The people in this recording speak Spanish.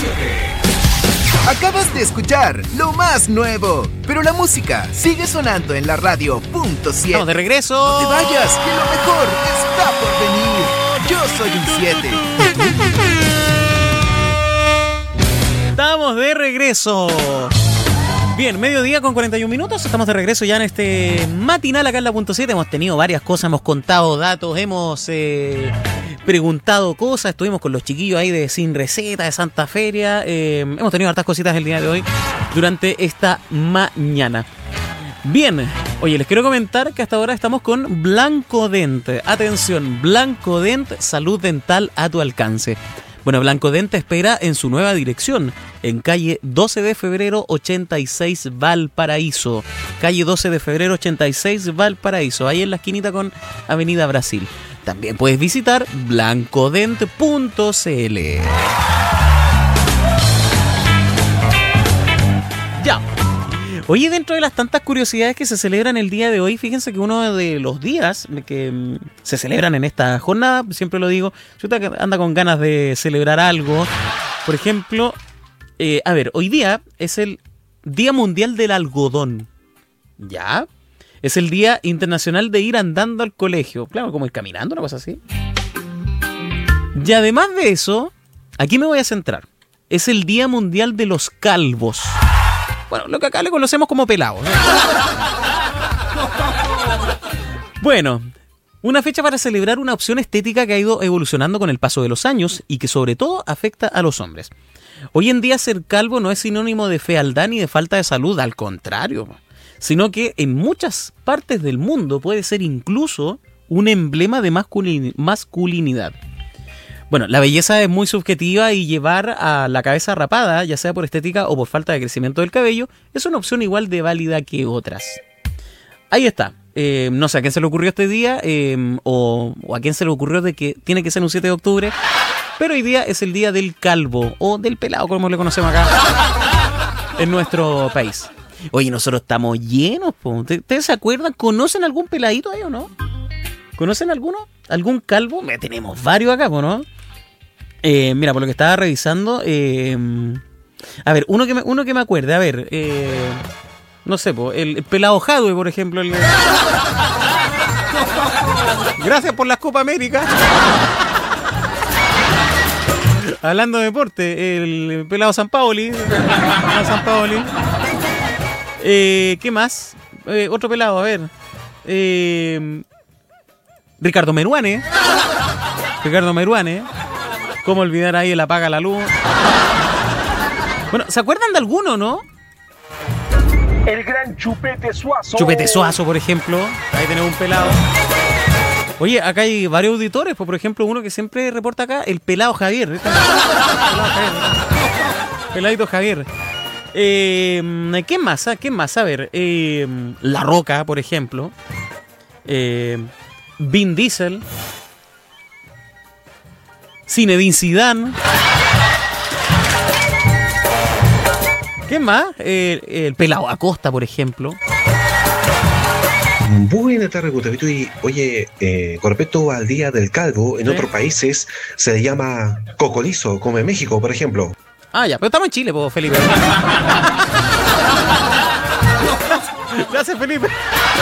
Acabas de escuchar lo más nuevo, pero la música sigue sonando en la radio .7. Estamos de regreso. No te vayas, que lo mejor está por venir. Yo soy un 7. Estamos de regreso. Bien, mediodía con 41 minutos. Estamos de regreso ya en este matinal acá en la .7. Hemos tenido varias cosas, hemos contado datos, hemos preguntado cosas. Estuvimos con los chiquillos ahí de Sin Receta, de Santa Feria. Hemos tenido hartas cositas el día de hoy durante esta mañana. Bien, oye, les quiero comentar que hasta ahora estamos con Blancodent. Atención, Blancodent, salud dental a tu alcance. Bueno, Blancodent te espera en su nueva dirección, en calle 12 de febrero 86 Valparaíso. Calle 12 de febrero 86 Valparaíso, ahí en la esquinita con Avenida Brasil. También puedes visitar blancodent.cl. Ya. Oye, dentro de las tantas curiosidades que se celebran el día de hoy, fíjense que uno de los días que se celebran en esta jornada, siempre lo digo, si usted anda con ganas de celebrar algo, por ejemplo, hoy día es el Día Mundial del Algodón, ¿ya? Es el Día Internacional de ir andando al colegio, claro, como ir caminando, una cosa así. Y además de eso, aquí me voy a centrar, es el Día Mundial de los Calvos. Bueno, lo que acá le conocemos como pelados, ¿no? Bueno, una fecha para celebrar una opción estética que ha ido evolucionando con el paso de los años y que sobre todo afecta a los hombres. Hoy en día ser calvo no es sinónimo de fealdad ni de falta de salud, al contrario, sino que en muchas partes del mundo puede ser incluso un emblema de masculinidad. Bueno, la belleza es muy subjetiva y llevar a la cabeza rapada, ya sea por estética o por falta de crecimiento del cabello, es una opción igual de válida que otras. Ahí está. No sé a quién se le ocurrió este día o a quién se le ocurrió de que tiene que ser un 7 de octubre, pero hoy día es el día del calvo o del pelado, como le conocemos acá en nuestro país. Oye, nosotros estamos llenos, po. ¿Ustedes se acuerdan? ¿Conocen algún peladito ahí o no? ¿Conocen alguno? ¿Algún calvo? Tenemos varios acá, ¿no? Mira, por lo que estaba revisando, a ver, uno que me acuerde, a ver, no sé, el pelado Jadwe, por ejemplo. Gracias por las Copa América. Hablando de deporte, el pelado Sampaoli. ¿Qué más? Otro pelado, a ver. Ricardo Meruane. ¿Cómo olvidar ahí el apaga la luz? Bueno, ¿se acuerdan de alguno, no? El gran Chupete Suazo. Chupete Suazo, por ejemplo. Ahí tenemos un pelado. Oye, acá hay varios auditores. Por ejemplo, uno que siempre reporta acá, el pelado Javier. Peladito Javier. ¿Qué más? ¿Qué más? A ver, La Roca, por ejemplo. Vin Diesel. Zinedine Zidane. ¿Qué más? El pelado Acosta, por ejemplo. Buena tarde, Gustavito. Y oye, con respecto al Día del Calvo, en otros países se le llama cocolizo, como en México, por ejemplo. Ah, ya, pero estamos en Chile, Felipe. Gracias, Felipe.